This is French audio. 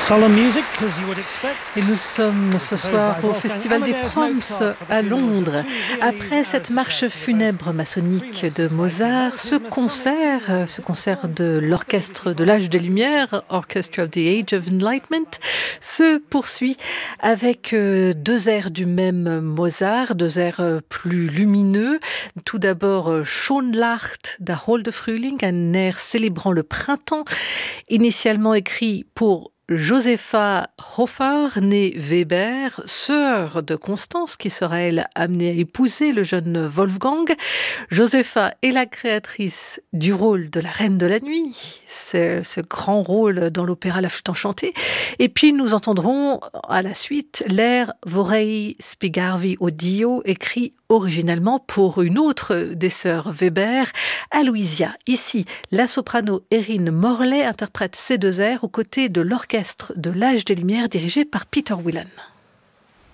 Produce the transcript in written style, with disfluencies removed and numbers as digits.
Et nous sommes ce soir au Festival des Proms à Londres. Après cette marche funèbre maçonnique de Mozart, ce concert de l'Orchestre de l'Âge des Lumières, Orchestra of the Age of Enlightenment, se poursuit avec deux airs du même Mozart, deux airs plus lumineux. Tout d'abord, Schönlacht, der holde Frühling, un air célébrant le printemps, initialement écrit pour Josepha Hofer, née Weber, sœur de Constance, qui sera elle amenée à épouser le jeune Wolfgang. Josepha est la créatrice du rôle de la Reine de la Nuit, c'est ce grand rôle dans l'opéra La Flûte enchantée. Et puis nous entendrons à la suite l'air Vorrei spiegarvi Dio, écrit originalement pour une autre des sœurs Weber, Aloysia. Ici, la soprano Erin Morley interprète ces deux airs aux côtés de l'Orchestre de l'Âge des Lumières dirigé par Peter Whelan.